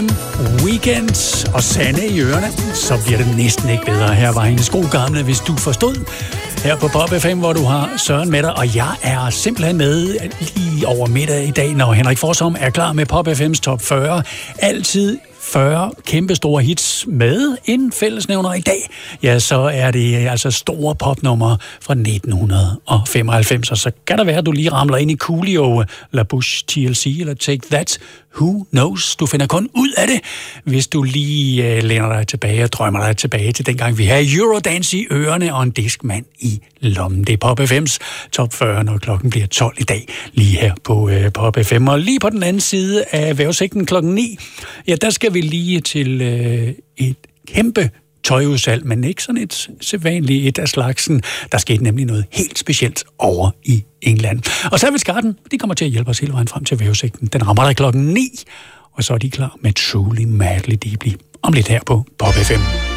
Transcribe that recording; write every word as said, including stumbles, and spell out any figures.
Weekend og Sanne i ørerne, så bliver det næsten ikke bedre. Her var hendes gode gamle, hvis du forstod. Her på Pop F M, hvor du har Søren med dig, og jeg er simpelthen med lige over middag i dag, når Henrik Forsum er klar med Pop F M's top fyrre. Altid fyrre kæmpe store hits med en fællesnævner i dag. Ja, så er det altså store popnummer fra nitten femoghalvfems, og så kan der være, at du lige ramler ind i Coolio, La Bouche, T L C eller Take That. Who knows? Du finder kun ud af det, hvis du lige uh, læner dig tilbage og drømmer dig tilbage til dengang vi havde Eurodance i ørerne og en diskmand i lommen. Det er Pop F M's top fyrre, når klokken bliver tolv i dag, lige her på uh, Pop F M. Og lige på den anden side af vejrudsigten klokken ni, ja, der skal vi lige til uh, et kæmpe tøjudsalg, men ikke sådan et sædvanligt et af slagsen. Der skete nemlig noget helt specielt over i England. Og Savage Garden, de kommer til at hjælpe os hele vejen frem til vejrudsigten. Den rammer dig klokken ni, og så er de klar med Truly Madly Deeply om lidt her på Pop F M.